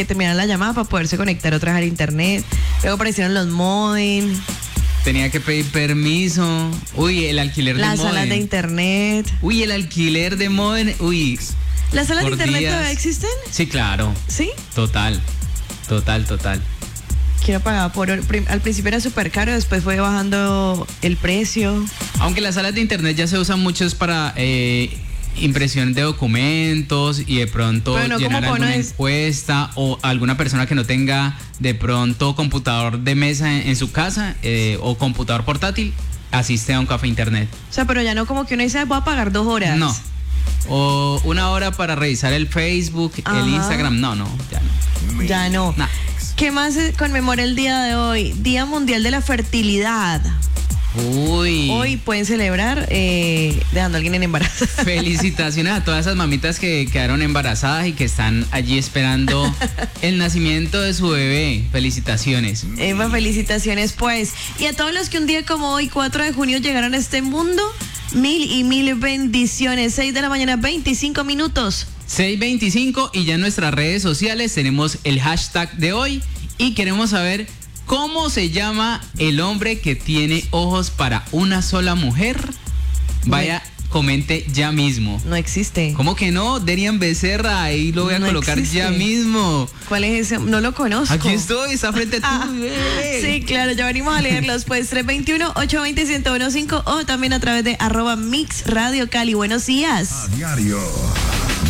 terminaran la llamada para poderse conectar otra vez al internet. Luego aparecieron los modem. Tenía que pedir permiso. Uy, el alquiler de modem. Las salas de internet. Uy, el alquiler de modem. Uy. ¿Las salas de por internet días. todavía existen? Sí, claro. ¿Sí? Total. Quiero pagar al principio era súper caro, después fue bajando el precio. Aunque las salas de internet ya se usan muchos para impresión de documentos y de pronto Bueno, llenar ¿cómo alguna pones? encuesta o alguna persona que no tenga de pronto computador de mesa en su casa o computador portátil, asiste a un café internet. O sea, pero ya no como que uno dice, voy a pagar 2 horas. No. O 1 hora para revisar el Facebook, Ajá. el Instagram. No, ya no. Ya no. Nah. ¿Qué más se conmemora el día de hoy? Día Mundial de la Fertilidad. Uy. Hoy pueden celebrar dejando a alguien en embarazo. Felicitaciones a todas esas mamitas que quedaron embarazadas y que están allí esperando el nacimiento de su bebé. Felicitaciones. Eva, felicitaciones pues. Y a todos los que un día como hoy, 4 de junio, llegaron a este mundo, mil bendiciones. 6 de la mañana, 25 minutos. 6:25 y ya en nuestras redes sociales tenemos el hashtag de hoy y queremos saber cómo se llama el hombre que tiene ojos para una sola mujer. Vaya, comente ya mismo. No existe. ¿Cómo que no? Derian Becerra, ahí lo voy a No colocar existe. ya mismo. ¿Cuál es ese? No lo conozco. Aquí estoy, está frente a ti. bebé. Sí, claro, ya venimos a leerlos. Pues 321-820-1015 o también a través de @Mix Radio Cali. Buenos días. A diario.